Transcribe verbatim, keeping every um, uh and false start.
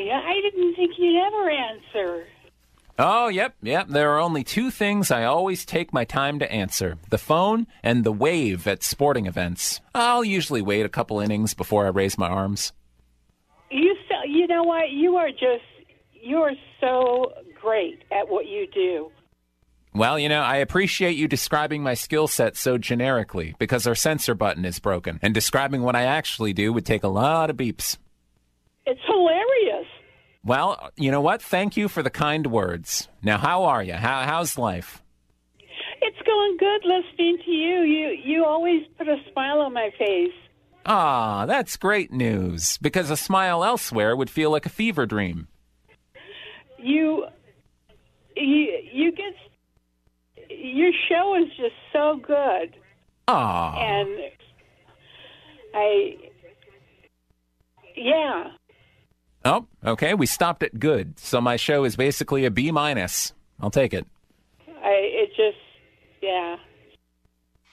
I didn't think you'd ever answer. Oh, yep, yep. There are only two things I always take my time to answer. The phone and the wave at sporting events. I'll usually wait a couple innings before I raise my arms. You so, you know what? You are just, you are so great at what you do. Well, you know, I appreciate you describing my skill set so generically because our censor button is broken, and describing what I actually do would take a lot of beeps. It's hilarious. Well, you know what? Thank you for the kind words. Now, how are you? How, how's life? It's going good listening to you. You you always put a smile on my face. Ah, that's great news, because a smile elsewhere would feel like a fever dream. You, you, you get, your show is just so good. Ah. And I, yeah. Oh, okay, we stopped at good, so my show is basically a B minus. I'll take it. I, it just, yeah.